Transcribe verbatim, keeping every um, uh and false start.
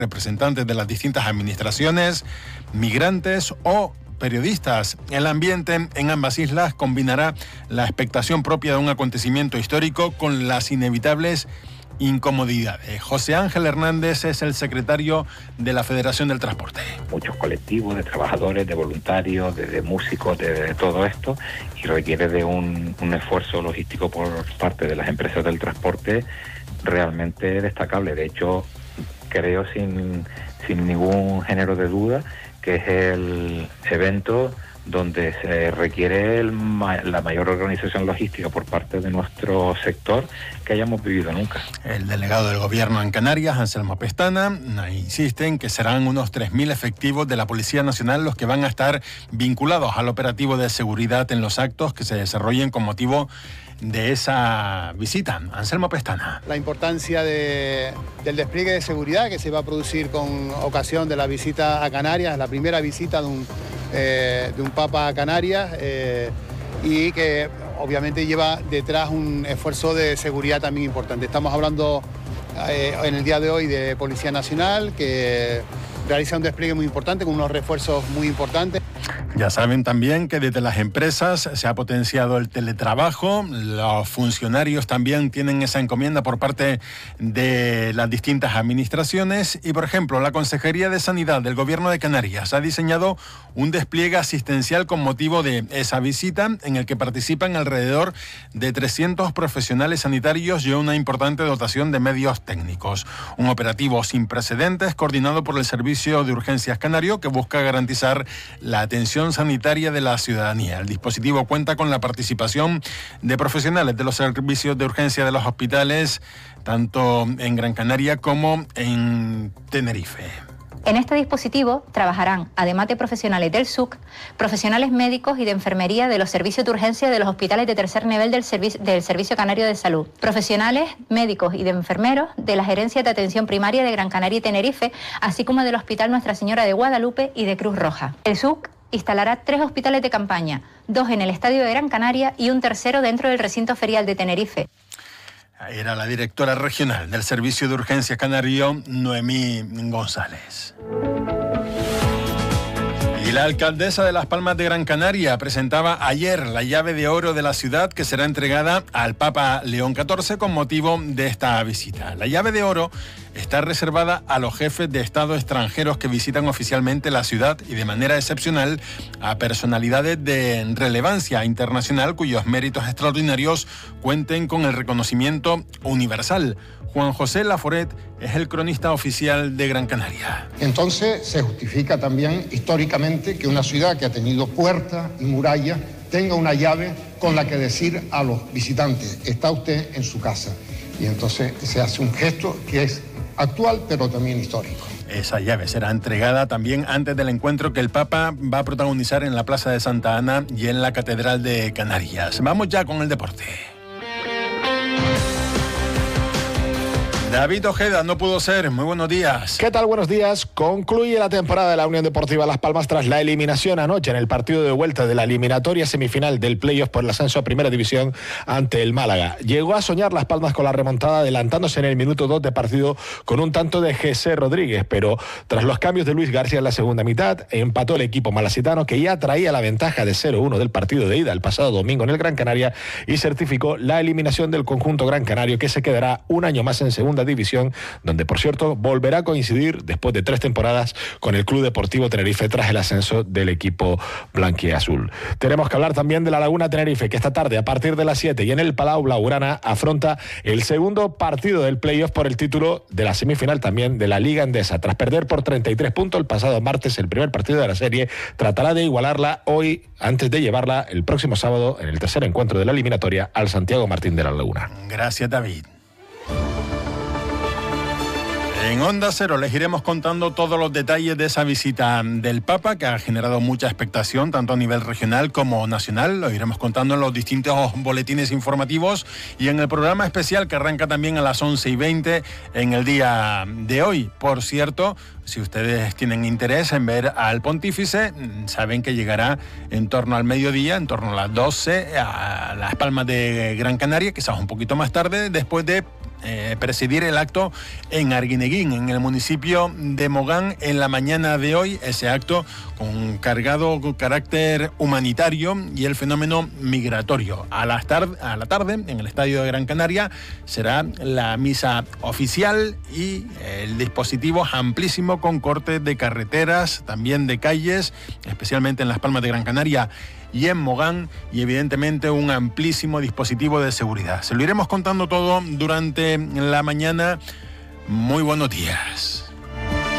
representantes de las distintas administraciones, migrantes o periodistas. El ambiente en ambas islas combinará la expectación propia de un acontecimiento histórico con las inevitables incomodidades. José Ángel Hernández es el secretario de la Federación del Transporte. Muchos colectivos de trabajadores, de voluntarios, de, de músicos, de, de todo esto, y requiere de un, un esfuerzo logístico por parte de las empresas del transporte realmente destacable. De hecho, creo sin, sin ningún género de duda que es el evento donde se requiere el, la mayor organización logística por parte de nuestro sector que hayamos vivido nunca. El delegado del Gobierno en Canarias, Anselmo Pestana, insiste en que serán unos tres mil efectivos de la Policía Nacional los que van a estar vinculados al operativo de seguridad en los actos que se desarrollen con motivo de esa visita. Anselmo Pestana. La importancia de, del despliegue de seguridad que se va a producir con ocasión de la visita a Canarias, la primera visita de un, eh, de un Papa a Canarias, eh, y que obviamente lleva detrás un esfuerzo de seguridad también importante. Estamos hablando eh, en el día de hoy de Policía Nacional, que realiza un despliegue muy importante con unos refuerzos muy importantes. Ya saben también que desde las empresas se ha potenciado el teletrabajo, los funcionarios también tienen esa encomienda por parte de las distintas administraciones y, por ejemplo, la Consejería de Sanidad del Gobierno de Canarias ha diseñado un despliegue asistencial con motivo de esa visita en el que participan alrededor de trescientos profesionales sanitarios y una importante dotación de medios técnicos. Un operativo sin precedentes coordinado por el Servicio de Urgencias Canario que busca garantizar la atención sanitaria de la ciudadanía. El dispositivo cuenta con la participación de profesionales de los servicios de urgencia de los hospitales, tanto en Gran Canaria como en Tenerife. En este dispositivo trabajarán, además de profesionales del S U C, profesionales médicos y de enfermería de los servicios de urgencia de los hospitales de tercer nivel del, servi- del Servicio Canario de Salud, profesionales médicos y de enfermeros de la Gerencia de Atención Primaria de Gran Canaria y Tenerife, así como del Hospital Nuestra Señora de Guadalupe y de Cruz Roja. El S U C instalará tres hospitales de campaña, dos en el Estadio de Gran Canaria y un tercero dentro del recinto ferial de Tenerife. Era la directora regional del Servicio de Urgencias Canario, Noemí González. Y la alcaldesa de Las Palmas de Gran Canaria presentaba ayer la llave de oro de la ciudad que será entregada al Papa León catorce con motivo de esta visita. La llave de oro está reservada a los jefes de Estado extranjeros que visitan oficialmente la ciudad y de manera excepcional a personalidades de relevancia internacional cuyos méritos extraordinarios cuenten con el reconocimiento universal. Juan José Laforet es el cronista oficial de Gran Canaria. Entonces se justifica también históricamente que una ciudad que ha tenido puertas y murallas tenga una llave con la que decir a los visitantes, está usted en su casa. Y entonces se hace un gesto que es actual pero también histórico. Esa llave será entregada también antes del encuentro que el Papa va a protagonizar en la Plaza de Santa Ana y en la Catedral de Canarias. Vamos ya con el deporte. David Ojeda no pudo ser. Muy buenos días. ¿Qué tal? Buenos días. Concluye la temporada de la Unión Deportiva Las Palmas tras la eliminación anoche en el partido de vuelta de la eliminatoria semifinal del playoff por el ascenso a Primera División ante el Málaga. Llegó a soñar Las Palmas con la remontada, adelantándose en el minuto dos de partido con un tanto de José Rodríguez, pero tras los cambios de Luis García en la segunda mitad, empató el equipo malacitano que ya traía la ventaja de cero uno del partido de ida el pasado domingo en el Gran Canaria y certificó la eliminación del conjunto gran canario que se quedará un año más en segunda división, donde por cierto volverá a coincidir después de tres temporadas con el Club Deportivo Tenerife tras el ascenso del equipo blanquiazul. Tenemos que hablar también de la Laguna Tenerife, que esta tarde a partir de las siete y en el Palau Blaugrana afronta el segundo partido del playoff por el título de la semifinal también de la Liga Endesa. Tras perder por treinta y tres puntos el pasado martes el primer partido de la serie, tratará de igualarla hoy antes de llevarla el próximo sábado en el tercer encuentro de la eliminatoria al Santiago Martín de la Laguna. Gracias, David. En Onda Cero les iremos contando todos los detalles de esa visita del Papa que ha generado mucha expectación tanto a nivel regional como nacional. Lo iremos contando en los distintos boletines informativos y en el programa especial que arranca también a las once y veinte en el día de hoy. Por cierto, si ustedes tienen interés en ver al pontífice, saben que llegará en torno al mediodía, en torno a las doce, a Las Palmas de Gran Canaria, quizás un poquito más tarde, después de eh, presidir el acto en Arguineguín, en el municipio de Mogán, en la mañana de hoy. Ese acto con cargado con carácter humanitario y el fenómeno migratorio. A la, tar- a la tarde, en el Estadio de Gran Canaria, será la misa oficial y el dispositivo amplísimo con cortes de carreteras, también de calles, especialmente en Las Palmas de Gran Canaria y en Mogán, y evidentemente un amplísimo dispositivo de seguridad. Se lo iremos contando todo durante la mañana. Muy buenos días.